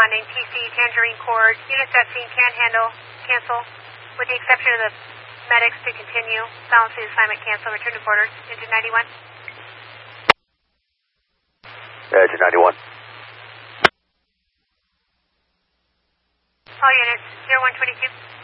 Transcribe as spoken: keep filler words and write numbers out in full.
responding. T C, Tangerine Court. Units at scene can handle. Cancel. With the exception of the medics to continue. Balance the assignment cancel. Return to quarters. Engine ninety-one. Yeah, engine ninety-one. All units, zero one twenty-two.